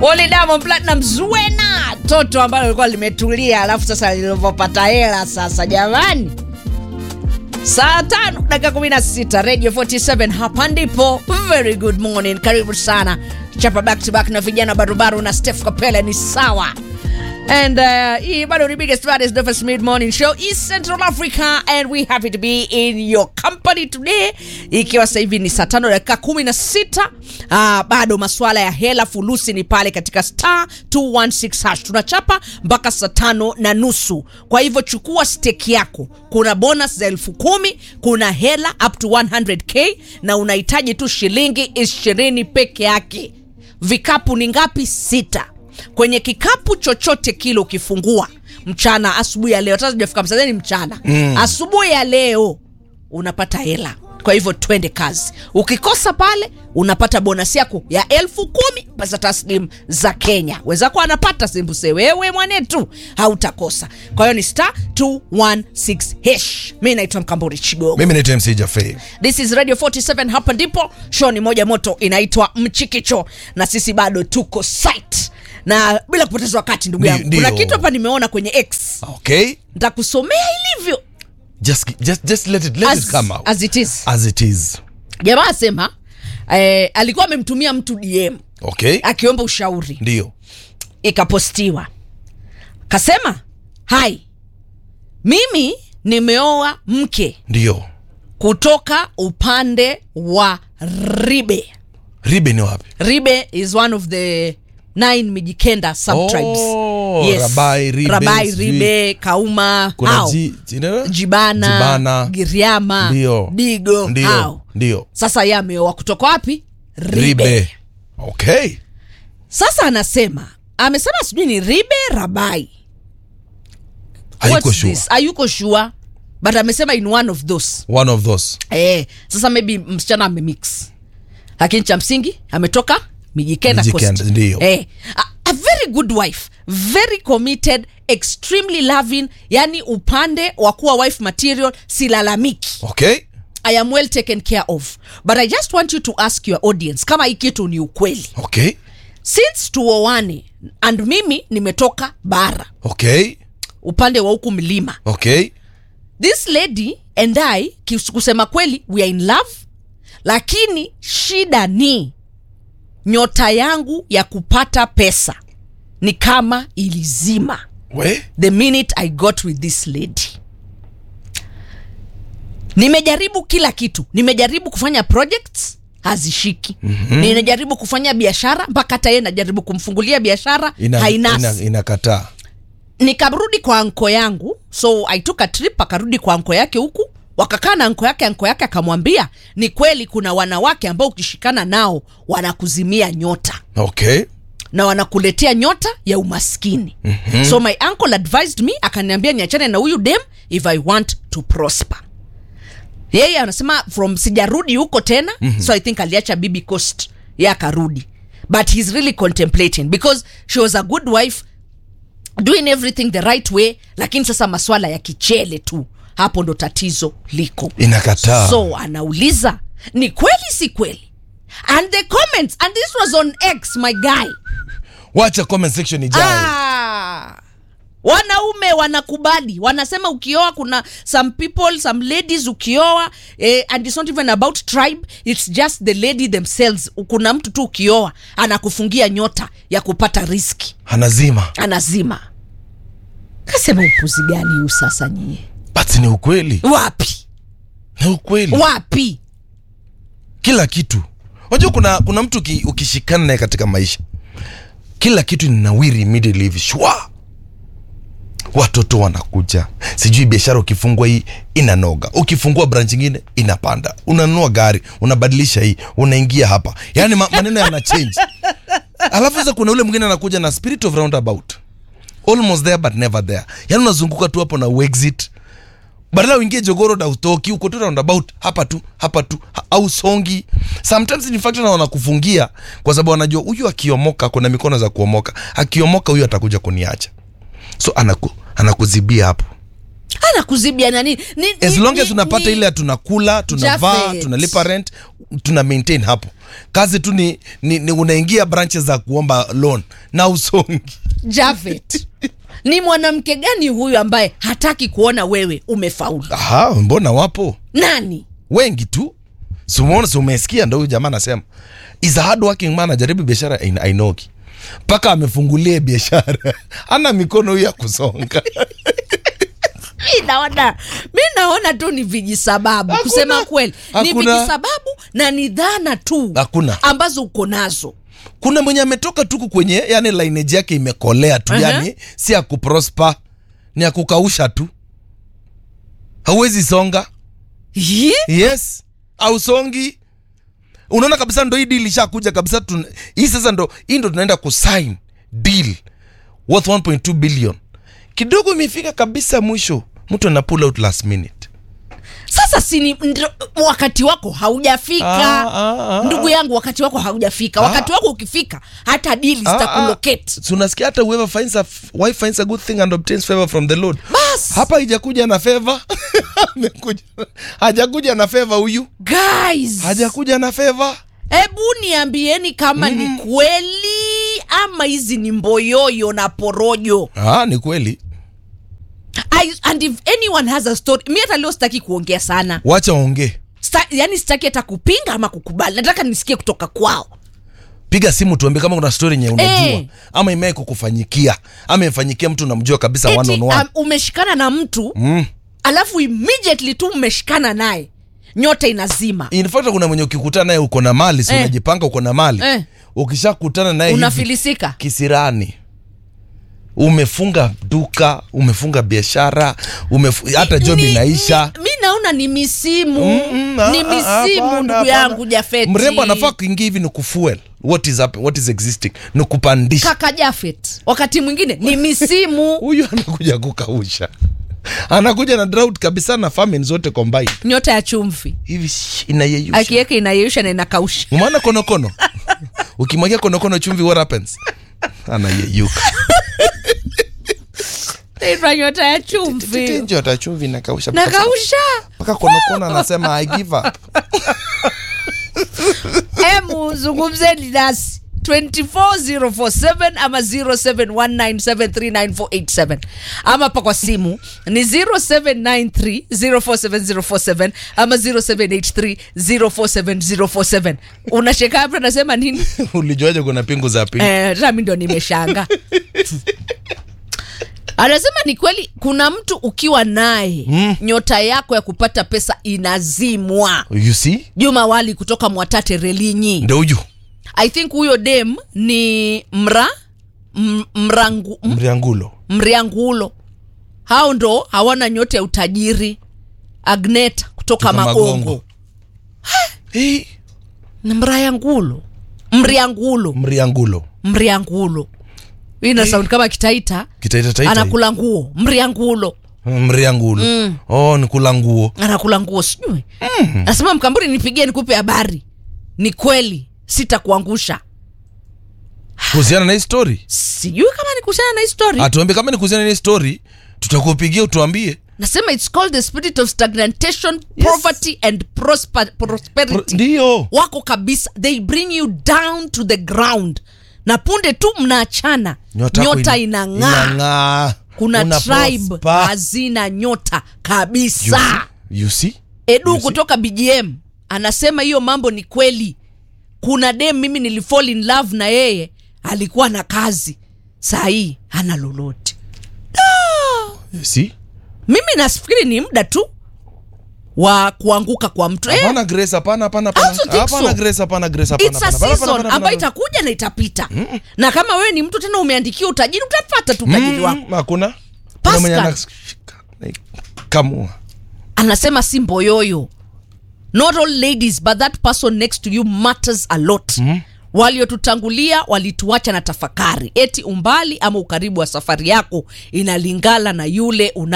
Wale Diamond Platinum Zuena, toto ambalo lilikuwa limetulia alafu sasa lilipopata hela sasa jamani. Saa 5:16 Radio 47 hapa ndipo. Very good morning. Karibu sana. Chapa back to back na vijana barubaru na Steph Kapela ni sawa. And hii bado ni biggest baddest the first mid morning show East Central Africa, and we happy to be in your company today. Ikiwa sasa hivi ni saa 5:16. Bado masuala ya hela fulusi ni pale katika star 216 hash. Tunachapa mpaka saa 5:30. Kwa hivyo chukua stake yako. Kuna bonus za 10,000, kuna hela up to 100k na unahitaji tu shilingi 20 peke yake. Vikapu ni ngapi? 6. Kwenye kikapu chochote kile ukifungua mchana, asubuhi ya leo, tazama jafika msazeni mchana, asubuhi ya leo unapata hela. Kwa hivyo twende kazi. Ukikosa pale unapata bonus yako ya 10,000 pesa taslim za Kenya. Wenzako anapata sembuse, wewe mwanetu hautakosa. Kwa hiyo ni star 216 hash. Mimi naitwa Mkamburi Chigogo. Mimi naitwa MC Jaffe. This is Radio 47, hapa ndipo show ni moja moto inaitwa Mchikicho, na sisi bado tuko site. Na bila kupoteza wakati ndugu yangu, kuna kitu hapa nimeona kwenye X. Okay. Nitakusomea ilivyo. Just let it come out. As it is. Jamaa asema alikuwa amemtumia mtu DM. Okay. Akiomba ushauri. Ndio. Ikapostiwa. Kasema, "Hai. Mimi nimeoa mke." Ndio. Kutoka upande wa Ribe. Ribe ni wapi? Ribe is one of the 9 Mijikenda subtribes. Yes. Rabai, Ribe, Kauma, hao. Jibana, Giriama, Digo, hao. Ndio. Sasa yeye ameoa kutoka wapi? Ribe. Okay. Sasa amesema sijui ni Ribe, Rabai. Hayuko sure. But amesema in one of those. Sasa maybe msichana amemix. Lakini cha msingi ametoka Mijikenda Coast. Ndio. A very good wife, very committed, extremely loving, yani upande wa kuwa wife material silalamiki. Okay. I am well taken care of. But I just want you to ask your audience kama hii kitu ni ukweli. Okay. Since tuoane and mimi nimetoka bara. Okay. Upande wa huku mlima. Okay. This lady and I, kusema kweli, we are in love. Lakini shida ni nyota yangu ya kupata pesa ni kama ilizima. The minute I got with this lady. Nimejaribu kila kitu. Nimejaribu kufanya projects, hazishiki. Nimejaribu kufanya biashara, mpaka hata yeye najaribu kumfungulia biashara, hainasi. Inakataa. Nikarudi kwa anko yangu. So I took a trip, akarudi kwa anko yake huku. Wakakaa na anko yake akamwambia, ni kweli kuna wanawake ambao ukishikana nao wanakuzimia nyota. Okay. Na wanakuletea nyota ya umaskini. So my uncle advised me, akaniambia niachane na huyu dem if I want to prosper. Yeye anasema from sijarudi huko tena. So I think aliacha Bibi Coast, yeye akarudi. But he's really contemplating because she was a good wife, doing everything the right way, lakini sasa maswala ya kichele tu, hapo ndo tatizo liko. Inakataa. So anauliza, ni kweli si kweli? And the comments, and this was on X, my guy. Watch a comment section ijaye. Wanaume wanakubali. Wanasema ukioa, kuna some people, some ladies ukioa, and it's not even about tribe, it's just the lady themselves. Kuna mtu tu ukioa anakufungia nyota ya kupata riski. Anazima. Kasema upuzi gani huu sasa nyie? But ni ukweli. Wapi? Ni ukweli. Wapi? Kila kitu. Unajua kuna mtu ukishikana naye katika maisha, kila kitu ninawiri immediately hivi. Shwa. Watoto wanakuja. Sijui biashara ukifungua hii inanoga. Ukifungua branch nyingine inapanda. Unanunua gari, unabadilisha hii, unaingia hapa. Yaani maneno yana change. Alafu sasa kuna ule mwingine anakuja na spirit of roundabout. Almost there but never there. Yaani unazunguka tu hapo na exit. Badala uingie Jogoro na utoki, uko tu roundabout, hapa tu, au songi. Sometimes in fact na wanakufungia kwa sababu wanajua huyu akiomoka kuna mikono za kuomoka. Akiomoka huyu atakuja kuniacha. So anakuzibia hapo. Ana kuzibia nani? As long as unapata ile tunakula, tunavaa, Jafet, tunalipa rent, tuna maintain hapo. Kazi tu ni unaingia branches za kuomba loan na usongi. Jafet. Ni mwanamke gani huyu ambaye hataki kuona wewe umefaulu? Aha, mbona wapo? Nani? Wengi tu. Sumona umesikia ndio huyu jamaa anasema is a hard working man, ajaribu biashara ainoki. Paka amefungulia biashara. Ana mikono huyu ya kusonga. Mimi naona tu ni vijisababu. Kusema kweli. Ni vijisababu na ni dhana tu. Hakuna ambazo uko nazo. Kuna mwenye ametoka tuku kwenye yani lineage yake imekolea tu, yani si ya kuprosper, ni ya kukausha tu. Hauwezi songa. Yes, au songi. Unaona kabisa ndo hii deal ilishakuja kabisa hii sasa ndo tunaenda kusign deal worth 1.2 billion. Kidogo imefika kabisa mwisho, mtu ana pull out last minute. Sasa wakati wako haujafika. Ndugu yangu, wakati wako haujafika. Wakati wako ukifika, hata deal zitakulocate. Tunasikia hata whoever finds a good thing and obtains favor from the Lord. Bas. Hapa haijakuja na favor. Hajakuja na favor huyu. Guys, hajakuja na favor. Hebu niambieni kama ni kweli ama hizi ni mboyoyo na porojo. Ni kweli. And if anyone has a story, mimi hata leo sitaki kuongea sana. Wacha ongee. Yani sitaki hata kupinga ama kukubali. Nataka nisikie kutoka kwao. Piga simu tuambie kama kuna story nye unajua. Ama imei kukufanyikia. Ama imefanyikia mtu unamjua kabisa one on one. Umeshikana na mtu. Alafu immediately tu umeshikana naye, nyota inazima. In fact kuna mwenye ukikutana naye uko na mali, si unajipanga uko na mali. Ukishakutana naye unafilisika kisirani. Umefunga duka, umefunga biashara, hata job inaisha. Mimi naona ni misimu. Ni misimu ndugu yangu Jafet. Mrembo anafaa kuingia hivi ni kufuel what is happening, what is existing, ni kupandisha. Kaka Jafet, wakati mwingine ni misimu. Huyu anakuja kukausha. Anakuja na drought kabisa na famine zote combined. Nyota ya chumvi. Hivi inayeyusha. Akiweka inayeyusha na inakausha. Umeona konokono? Ukimwagia konokono chumvi what happens? Anayeyuka. Nyota ya chumvi. Nyota ya chumvi inakausha. Nakausha. Paka konokono anasema I give up. Zungumzeni nasi 24047 ama 0719739487 ama pa kwa simu ni 0793047047 ama 0783047047. Unasheka hapo nasema nini? Ulijuaje kuna pingu za pingu? Mimi ndio nimeshanga. Anasema ni kweli kuna mtu ukiwa naye nyota yako ya kupata pesa inazimwa. You see? Juma Wali kutoka Mwatate Relinyi. Ndio huyo. I think huyo dem ni Mriangulo. Hao ndo hawana nyota ya utajiri. Agneta kutoka Magongo. Ni Mriangulo. Ina sound kama Kitaita. Anakula nguo. Mriangulo. Ni kula nguo. Anakula nguo sijui. Nasema Mkamburi nipigie nikupe habari. Ni kweli sitakuangusha. Kuhusiana na hii story? Sijui kama ni kuhusiana na hii story. Atuambie kama ni kuhusiana na hii story, tutakupigia utuambie. Nasema it's called the spirit of stagnation, poverty and prosperity. Ndio. Wako kabisa, they bring you down to the ground. Na punde tu mnaachana, nyota inang'aa. Kuna tribe hazina nyota kabisa. You see? Edu kutoka BGM anasema hiyo mambo ni kweli. Kuna dem mimi nilifall in love na yeye, alikuwa na kazi. Saa hii hana lolote. You see? Mimi nafikiri ni muda tu wa kuanguka kwa mtu. Hapana Grace, hapana. Hapana Grace. It's a season ambayo itakuja na itapita. Na kama wewe ni mtu tena umeandikiwa utajiri, utapata tu utajiri wako. Hakuna. Kuna mwenye kamua. Anasema simbo yoyo. Not all ladies, but that person next to you matters a lot. Waliotutangulia walituacha na tafakari. Eti umbali ama ukaribu wa safari yako inalingana na yule